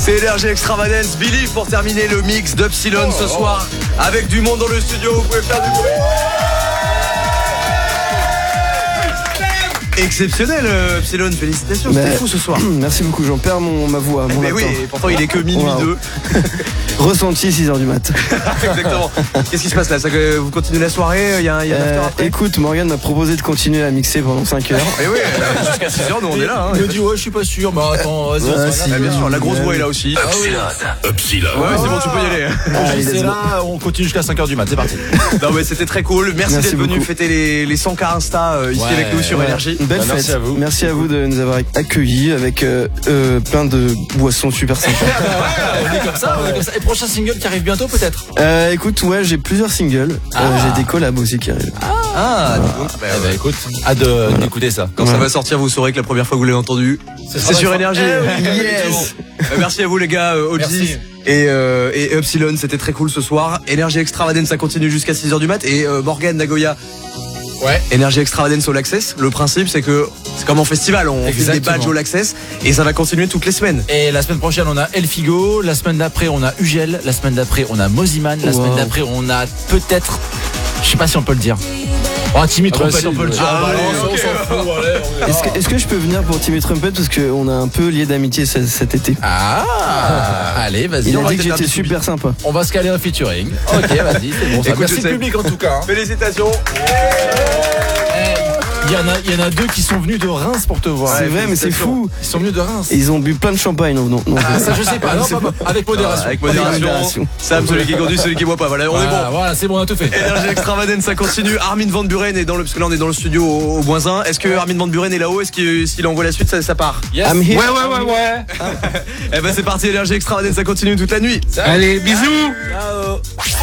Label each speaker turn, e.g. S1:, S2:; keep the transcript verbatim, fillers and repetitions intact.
S1: C'est Énergie Extravagance, Believe pour terminer le mix d'Upsilon ce soir. Avec du monde dans le studio, vous pouvez faire du bruit. Exceptionnel, Epsilon, félicitations, c'était fou ce soir.
S2: Merci beaucoup, j'en perds mon, ma voix. Mon
S1: mais oui, pourtant il est que minuit deux.
S2: Ressenti six heures du mat.
S1: Exactement. Qu'est-ce qui se passe là? Ça, vous continuez la soirée? Il y a, y a
S2: euh,
S1: after après?
S2: Écoute, Morgane m'a proposé de continuer à mixer pendant cinq heures.
S1: Et oui, jusqu'à six heures, nous on est là. Hein.
S3: Il me dit, ouais, je suis pas sûr, mais attends, vas-y,
S2: ouais,
S3: on
S2: si,
S1: ah, bien sûr, la grosse voix est là aussi.
S4: Upsilon. Upsilon.
S1: Ouais, c'est bon, tu peux y aller.
S3: Ah, c'est là, on continue jusqu'à cinq heures du mat, c'est parti.
S1: Non, mais c'était très cool. Merci, Merci d'être venu fêter les, les cent K Insta euh, ici ouais, avec nous sur ouais. Énergie.
S2: Une belle bah, fête.
S3: Merci à vous.
S2: Merci à vous de nous avoir accueillis avec euh, euh, plein de boissons super sympas.
S3: Ouais, on est comme ça, on est comme ça. Et prochain single qui arrive bientôt peut-être?
S2: euh, Écoute, ouais, j'ai plusieurs singles. Ah. Euh, j'ai des collabs aussi qui arrivent.
S3: Ah, ah donc, bah, bah, écoute, hâte de, voilà. d'écouter ça.
S1: Quand ouais. ça va sortir, vous saurez que la première fois que vous l'avez entendu, c'est sur Énergie.
S2: Yes.
S1: euh, merci à vous les gars, euh, O G et, euh, et Upsilon, c'était très cool ce soir. Énergie Extravagance, ça continue jusqu'à six heures du mat. Et euh, Morgane, Nagoya.
S3: Ouais.
S1: Énergie Extravagance All Access. Le principe, c'est que c'est comme en festival, on Exactement. fait des badges All Access et ça va continuer toutes les semaines.
S3: Et la semaine prochaine, on a El Figo. La semaine d'après, on a Ugel. La semaine d'après, on a Moziman. La wow. semaine d'après, on a peut-être, je sais pas si on peut le dire. Oh, Timmy ah Trumpet, bah si, on peut le dire. Ah, allez, allez, okay. on s'en fout, allez, on
S2: est-ce, que, est-ce que je peux venir pour Timmy Trumpet parce qu'on a un peu lié d'amitié cet, cet été.
S3: Ah, allez, vas-y.
S2: Il
S3: on
S2: a dit que j'étais super public. sympa.
S3: On va se caler un featuring. Ok, vas-y, c'est bon. Ça. Écoute, merci le public en tout cas. Hein.
S1: Félicitations.
S3: Il y, en a, il y en a deux qui sont venus de Reims pour te voir.
S2: C'est ouais, vrai, mais c'est fou.
S3: Ils sont venus de Reims.
S2: Et ils ont bu plein de champagne. Non, non, non.
S3: Ah, ça, je sais pas. Non, pas, pas. Avec modération.
S1: Ah, avec modération. modération. Sam, celui qui conduit, celui qui boit pas. Voilà, on
S3: voilà,
S1: est bon.
S3: Voilà, c'est bon, on a tout fait.
S1: Énergie Extravagance, ça continue. Armin Van Buren est dans le, parce que là, on est dans le studio au, au moins un. Est-ce que Armin Van Buren est là-haut? Est-ce qu'il s'il envoie la suite, ça, ça part?
S3: Yes.
S2: I'm here.
S3: Ouais, ouais, ouais, ouais.
S1: Eh ben, c'est parti. Énergie Extravagance, ça continue toute la nuit.
S4: Allez, bisous.
S1: Ciao.